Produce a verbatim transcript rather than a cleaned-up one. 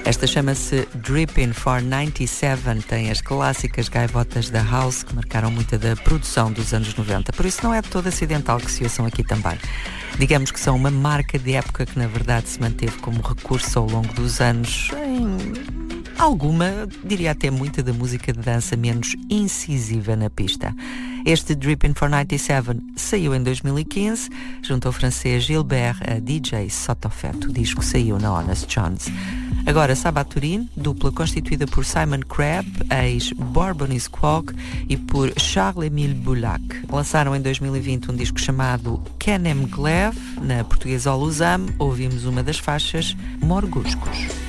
Esta chama-se Drippin' for noventa e sete, tem as clássicas gaivotas da House que marcaram muita da produção dos anos noventa, por isso não é de todo acidental que se ouçam aqui também. Digamos que são uma marca de época que na verdade se manteve como recurso ao longo dos anos em alguma, diria até muita da música de dança menos incisiva na pista. Este Drippin' for noventa e sete saiu em dois mil e quinze, junto ao francês Gilbert a D J Sotofet. O disco saiu na Honest Jones. Agora Sabaturin, dupla constituída por Simon Crabb, ex-Bourbon Squawk, e por Charles-Émile Boulac. Lançaram em dois mil e vinte um disco chamado Canem Glaive, na portuguesa Olusam. Ouvimos uma das faixas, Morguscos.